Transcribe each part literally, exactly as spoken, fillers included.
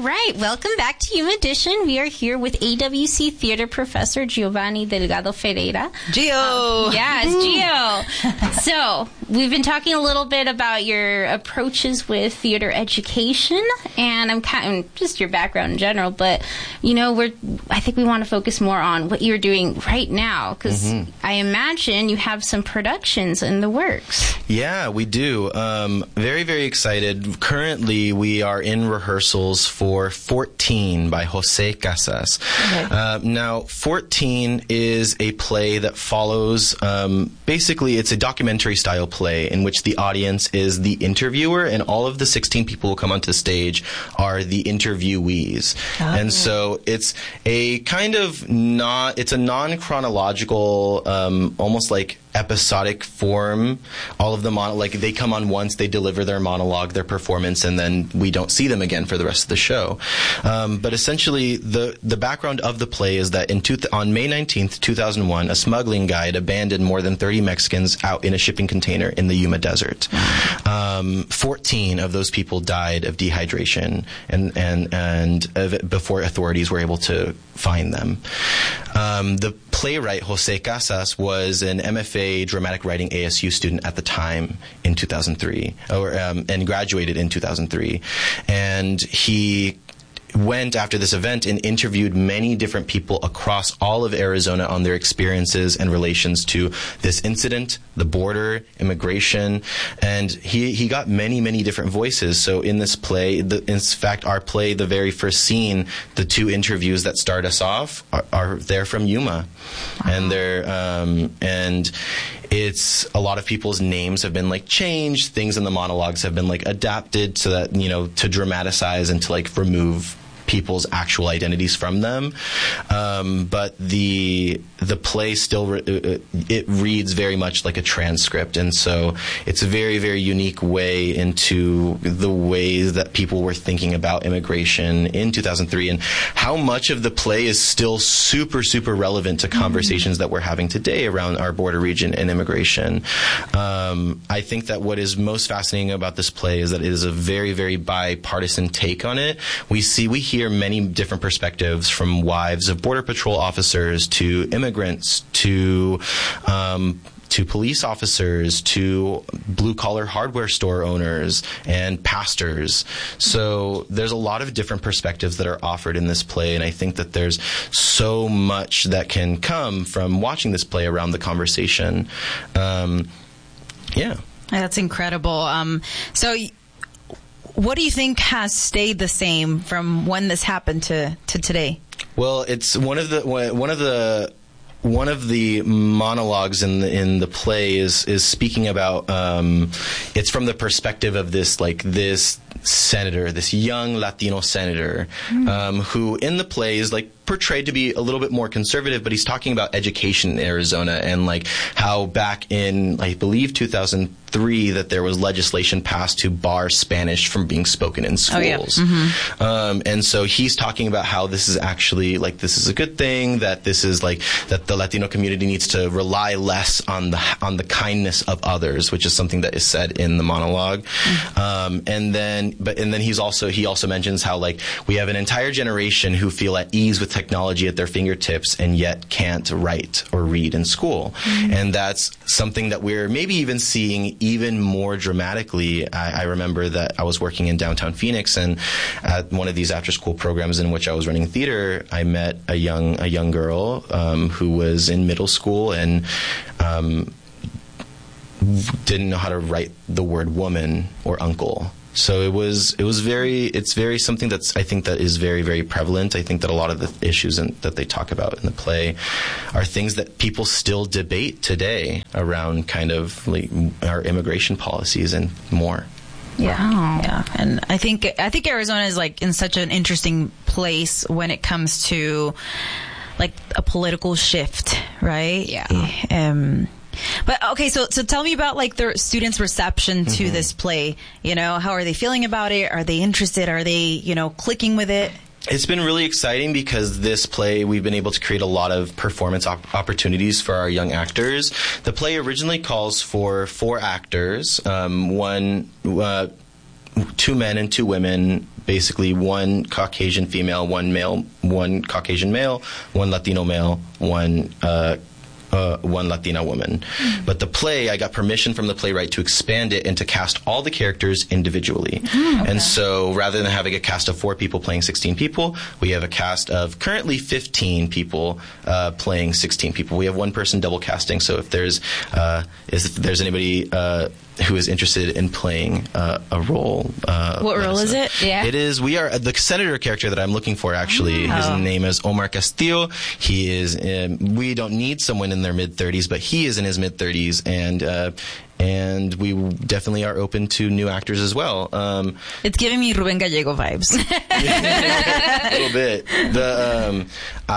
right, welcome back to Yuma Edition. We are here with A W C theater professor Giovanni Delgado Ferreira. Gio! Um, yeah, it's Gio. So, we've been talking a little bit about your approaches with theater education, and I'm kind of just your background in general, but, you know, we're, I think we want to focus more on what you're doing right now, because mm-hmm. I imagine you have some productions in the works. Yeah, we do. Um, very, very excited. Currently, we are in rehearsals for fourteen by Jose Casas. Okay. Uh, now, fourteen is a play that follows, um, basically, it's a documentary-style play in which the audience is the interviewer, and all of the sixteen people who come onto the stage are the interviewees. Oh. And so it's a kind of not, it's a non-chronological, um, almost like episodic form. All of the mon- like they come on once, they deliver their monologue, their performance, and then we don't see them again for the rest of the show. Um, but essentially, the the background of the play is that in two th- on May nineteenth, two thousand one, a smuggling guide abandoned more than thirty Mexicans out in a shipping container in the Yuma Desert. Um, fourteen of those people died of dehydration, and and and uh, before authorities were able to find them. Um, the playwright Jose Casas was an M F A dramatic writing A S U student at the time in two thousand three, or um, and graduated in two thousand three, and he went after this event and interviewed many different people across all of Arizona on their experiences and relations to this incident, the border, immigration, and he, he got many, many different voices. So in this play, the, in fact, our play, the very first scene, the two interviews that start us off are, are they're from Yuma. Wow. And they're, um, and it's a lot of people's names have been like changed, things in the monologues have been like adapted so that, you know, to dramatize and to like remove people's actual identities from them, um, but the the play still re- it reads very much like a transcript, and so it's a very, very unique way into the ways that people were thinking about immigration in two thousand three, and how much of the play is still super, super relevant to conversations mm-hmm. that we're having today around our border region and immigration. Um, I think that what is most fascinating about this play is that it is a very, very bipartisan take on it. We see we hear many different perspectives, from wives of Border Patrol officers to immigrants to um, to police officers to blue-collar hardware store owners and pastors. So there's a lot of different perspectives that are offered in this play, and I think that there's so much that can come from watching this play around the conversation. Um, yeah. That's incredible. Um, so... What do you think has stayed the same from when this happened to, to today? Well, it's one of the one of the one of the monologues in the in the play is is speaking about. Um, it's from the perspective of this like this senator, this young Latino senator, mm. um, who in the play is like portrayed to be a little bit more conservative, but he's talking about education in Arizona and like how back in, I believe, two thousand three that there was legislation passed to bar Spanish from being spoken in schools. Oh, yeah. Mm-hmm. Um, and so he's talking about how this is actually like, this is a good thing, that this is like, that the Latino community needs to rely less on the, on the kindness of others, which is something that is said in the monologue. Mm-hmm. Um, and then, but, and then he's also, he also mentions how like, we have an entire generation who feel at ease with technology at their fingertips and yet can't write or read in school. Mm-hmm. And that's something that we're maybe even seeing even more dramatically. I, I remember that I was working in downtown Phoenix, and at one of these after-school programs in which I was running theater, I met a young a young girl um, who was in middle school and um, didn't know how to write the word woman or uncle. So it was, it was very, it's very something that's, I think that is very, very prevalent. I think that a lot of the issues in, that they talk about in the play are things that people still debate today around kind of like our immigration policies and more. Yeah. Wow. Yeah. And I think, I think Arizona is like in such an interesting place when it comes to like a political shift, right? Yeah. Um, But okay, so so tell me about like the students' reception to mm-hmm. this play. You know, how are they feeling about it? Are they interested? Are they, you know, clicking with it? It's been really exciting because this play, we've been able to create a lot of performance op- opportunities for our young actors. The play originally calls for four actors, um, one, uh, two men and two women, basically one Caucasian female, one male, one Caucasian male, one Latino male, one uh, Uh, one Latina woman. Mm. But the play, I got permission from the playwright to expand it and to cast all the characters individually. Mm, okay. And so rather than having a cast of four people playing sixteen people, we have a cast of currently fifteen people uh, playing sixteen people. We have one person double casting, so if there's uh, if there's anybody uh, who is interested in playing uh, a role. Uh, what role is it? Yeah. It is, we are, the senator character that I'm looking for, actually, oh. his name is Omar Castillo. He is, in, we don't need someone in their mid-thirties, but he is in his mid-thirties, and uh, and we definitely are open to new actors as well. Um, it's giving me Ruben Gallego vibes. A little bit. The um,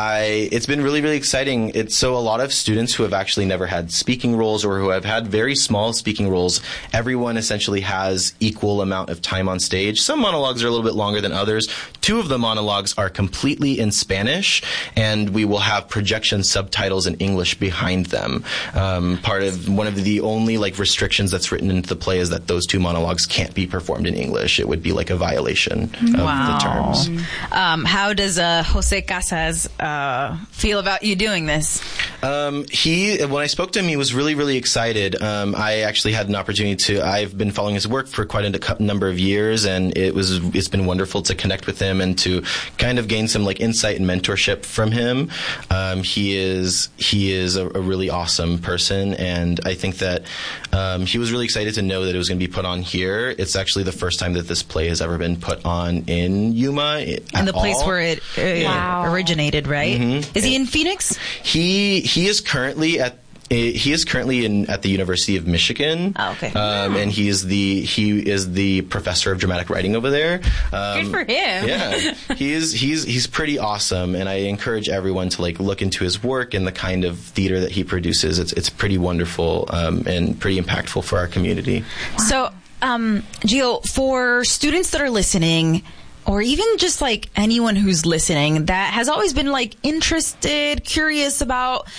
I it's been really really exciting. It's so a lot of students who have actually never had speaking roles or who have had very small speaking roles. Everyone essentially has equal amount of time on stage. Some monologues are a little bit longer than others. Two of the monologues are completely in Spanish, and we will have projection subtitles in English behind them. Um, part of one of the only like restrictions that's written into the play is that those two monologues can't be performed in English. It would be like a violation of wow. the terms. Um, how does uh, Jose Casas uh, feel about you doing this? Um, he, when I spoke to him, he was really, really excited. Um, I actually had an opportunity to, I've been following his work for quite a number of years, and it was, it's been wonderful to connect with him and to kind of gain some like insight and mentorship from him. Um, he is, he is a, a really awesome person, and I think that Um, he was really excited to know that it was going to be put on here. It's actually the first time that this play has ever been put on in Yuma. In the place all. where it uh, wow. originated, right? Mm-hmm. Is he in Phoenix? He he is currently at He is currently in at the University of Michigan. Oh, okay. Um, and he is the he is the professor of dramatic writing over there. Um, Good for him. Yeah, he is he's he's pretty awesome, and I encourage everyone to like look into his work and the kind of theater that he produces. It's it's pretty wonderful um, and pretty impactful for our community. So, um, Gio, for students that are listening, or even just like anyone who's listening that has always been like interested, curious about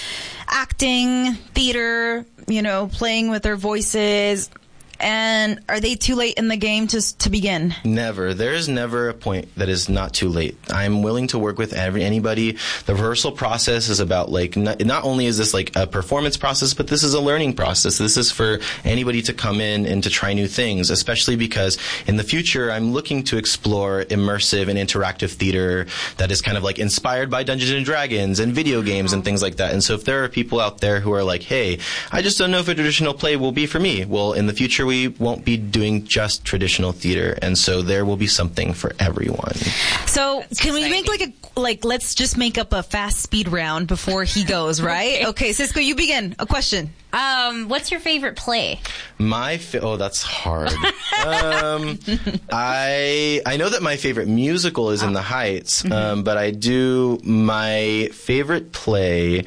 acting, theater, you know, playing with their voices, and are they too late in the game to to begin? Never. There is never a point that is not too late. I'm willing to work with every anybody. The rehearsal process is about like not, not only is this like a performance process, but this is a learning process. This is for anybody to come in and to try new things, especially because in the future I'm looking to explore immersive and interactive theater that is kind of like inspired by Dungeons and Dragons and video games and things like that. And so if there are people out there who are like, hey, I just don't know if a traditional play will be for me. Well, in the future we won't be doing just traditional theater, and so there will be something for everyone. So That's can exciting. we make like a like let's just make up a fast speed round before he goes, right? Okay, Cisco, you begin. A question. Um, what's your favorite play? My fa- oh, that's hard. um, I I know that my favorite musical is In the Heights, mm-hmm. um, but I do my favorite play.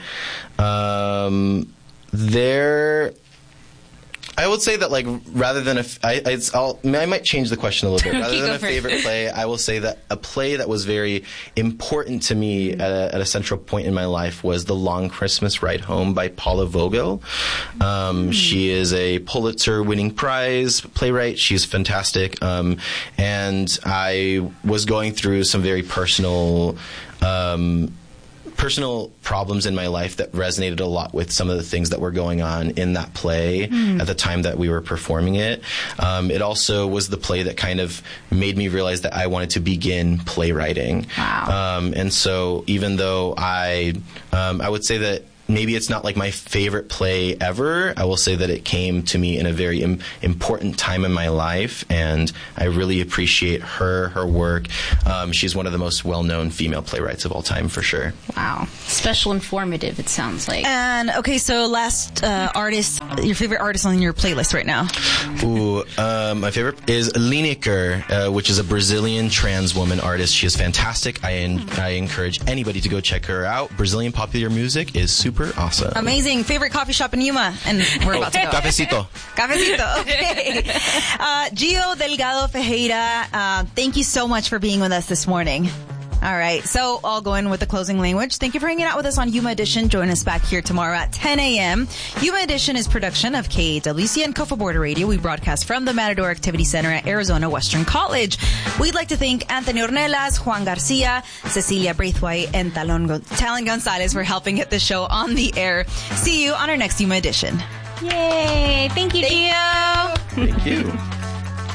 Um, there. I would say that, like, rather than a, I, it's, I'll, I might change the question a little bit. Rather than a favorite play, I will say that a play that was very important to me at a, at a central point in my life was The Long Christmas Ride Home by Paula Vogel. Um, mm. She is a Pulitzer-winning prize playwright. She's fantastic. Um, and I was going through some very personal, um, personal problems in my life that resonated a lot with some of the things that were going on in that play mm. at the time that we were performing it. Um, it also was the play that kind of made me realize that I wanted to begin playwriting. Wow. Um, and so even though I, um, I would say that maybe it's not like my favorite play ever, I will say that it came to me in a very im- important time in my life, and I really appreciate her, her work. Um, she's one of the most well-known female playwrights of all time, for sure. Wow. Special informative, it sounds like. And, okay, so last uh, artist, your favorite artist on your playlist right now? Ooh, um, my favorite is Lineker, uh, which is a Brazilian trans woman artist. She is fantastic. I, en- I encourage anybody to go check her out. Brazilian popular music is super awesome. Amazing. Favorite coffee shop in Yuma? And we're about to go. Cafecito. Cafecito. Okay. Uh, Gio Delgado Ferreira, uh, thank you so much for being with us this morning. All right. So I'll go in with the closing language. Thank you for hanging out with us on Yuma Edition. Join us back here tomorrow at ten a.m. Yuma Edition is production of K A W C and Cofa Border Radio. We broadcast from the Matador Activity Center at Arizona Western College. We'd like to thank Anthony Ornelas, Juan Garcia, Cecilia Braithwaite, and Talon, Go- Talon Gonzalez for helping get the show on the air. See you on our next Yuma Edition. Yay. Thank you, Thank Gio. Thank you.